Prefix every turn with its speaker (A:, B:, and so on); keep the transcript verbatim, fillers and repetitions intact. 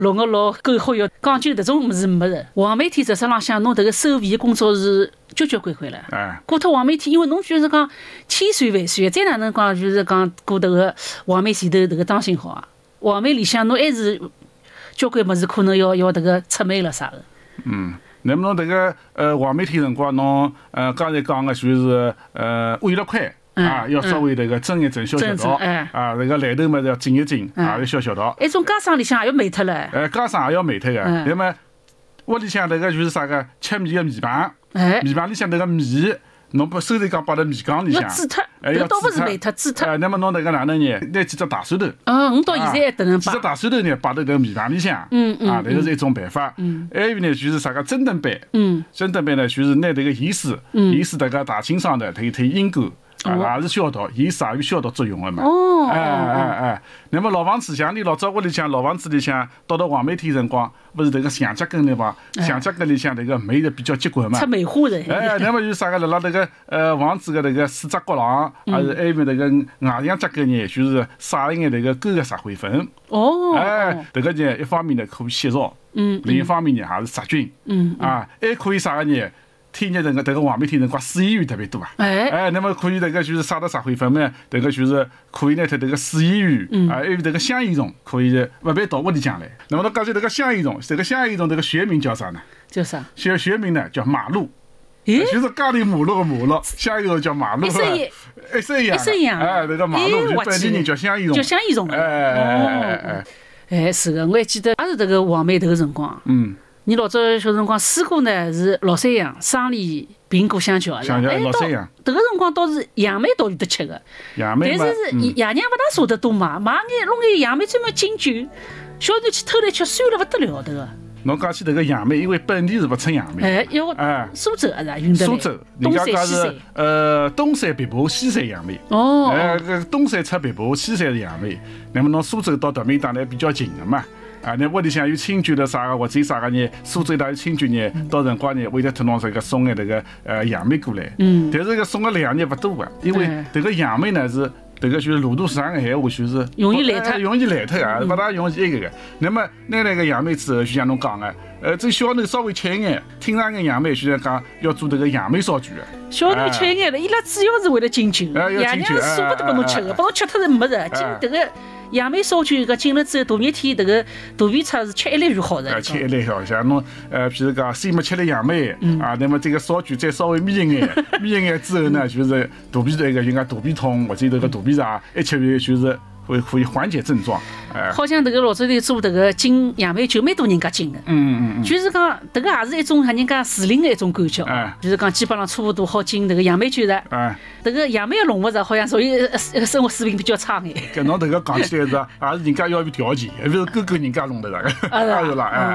A: 弄个老狗好药，讲究迭种物事没的。黄梅天实质浪向侬迭个收费工作是交交关关了。
B: 哎，
A: 过脱黄梅天，因为侬就是讲千算万算，再哪能讲就是讲过迭个黄梅前头迭个当心好啊。黄梅里向侬还是交关物事可能要要迭个出梅了啥的。
B: 嗯。那么侬迭个呃黄梅天辰光，侬呃刚才讲个就是呃喂了快啊，要稍微迭个蒸一蒸消消毒啊，迭个来头嘛要浸一浸啊，要消消毒。
A: 一种家生里向也要美脱了。
B: 哎，家生也要美脱个。那么屋里向迭个就是啥个吃米个米饭，米饭里向迭个米。侬不收头讲摆到米缸里向，
A: 要煮脱，
B: 哎，要
A: 倒不是美脱，煮脱。
B: 哎，那么侬迭个哪能呢？拿几只大蒜头，
A: 嗯，我到现在还等能
B: 几只大蒜头呢，摆到迭个米饭里向，
A: 嗯嗯，
B: 啊，迭个是一种办法。嗯，还有呢，就是啥个蒸炖版，
A: 嗯，
B: 蒸炖版呢，就是拿迭个盐水，盐水迭个大清爽的，推推阴沟。啊，也是消毒，盐水也有消毒作用的嘛。
A: 哦，
B: 哎哎哎，那么老房子像你老早屋里向老房子里向，到了黄梅天辰光，不是迭个墙角根里嘛？墙角根里向迭个煤是比较结棍嘛。
A: 出梅花的。
B: 哎，那么就是啥个？辣辣迭个呃房子个迭个四只角浪，还是埃面迭个外墙角根呢，就是撒一眼迭个勾个石灰粉。
A: 哦。
B: 哎，迭个呢，一方面呢可以洗澡，
A: 嗯，
B: 另一方面呢还是杀菌。
A: 嗯。
B: 啊，还可以啥个呢？天热辰个迭个黄梅天辰光，水烟雨特别多啊！
A: 哎，
B: 哎，那么可以迭个就是撒到石灰粉嘛，迭个就是可以拿脱迭个水烟雨，啊，还有迭个香烟虫，可以勿必到屋里向来。那么侬讲起迭个香烟虫，迭个香烟虫迭个学名叫啥呢？
A: 叫啥？
B: 学学名呢叫马路。
A: 咦？
B: 就是家里马路个马路，香烟虫叫马路。
A: 一生一，
B: 一生一样。
A: 一生一样。
B: 哎，迭个马路就本地人叫香烟虫。
A: 叫香烟虫。
B: 哎哎哎哎
A: 哎！哎，是个，我还记得，也是迭个黄梅头个辰光。
B: 嗯。
A: 你老早小辰光试过呢，是老三样，生梨、苹果、香蕉。
B: 香蕉老三样。
A: 迭个辰光倒是杨梅倒有得吃个，
B: 杨梅
A: 但是是爷娘勿大舍得多买，买眼弄眼杨梅专门敬酒，小头去偷来吃，酸了勿得了迭个。
B: 侬讲起迭个杨梅，因为本地是勿出杨梅。
A: 哎，要
B: 哎，
A: 苏州啊，运得来。
B: 苏州，人家讲是呃东山碧波，西山杨梅。
A: 哦。
B: 哎，搿东山出碧波，西山是杨梅。那么侬苏州到德明当然比较近个嘛。啊，那屋里向有亲眷了啥个，或者有啥个呢？苏州那有亲眷呢，到辰光呢，为了托侬这个送眼迭个呃杨梅过来。嗯。但是搿送个量呢勿多个，因为迭个杨梅呢是迭个就是路途长个闲话，就是
A: 容易烂脱，
B: 容易烂脱啊，勿大容易一个个。那么拿来个杨梅之后，就像侬讲个，呃，这小头稍微吃一眼，听上眼杨梅，就像讲要做迭个杨梅烧酒个。
A: 小头吃一眼了，伊拉主要是为了敬酒，爷娘是舍不得拨侬吃个，拨侬吃脱是没的。今迭个。杨梅烧酒搿进了之后，大热天迭个肚皮差是吃一粒就好的。
B: 吃一粒好，像侬呃，譬如讲先没吃了杨梅啊，那么这个烧酒再稍微煸一眼，煸一眼之后呢，就是肚皮这个就讲肚皮痛或者这个肚皮胀，一吃就是会可以缓解症状。哎，
A: 好像迭个老早头做迭个敬杨梅酒，蛮多人家敬的。
B: 嗯嗯嗯。
A: 就是讲迭个也是一种像人家时令的一种感觉。哎。就是讲基本上差不多好敬迭个杨梅酒的。哎。迭个杨梅的弄物事好像属于生活水平比较差眼。
B: 搿侬迭个讲起来是，也是人家要有条件，勿是勾勾人家弄的个，是啦，哎。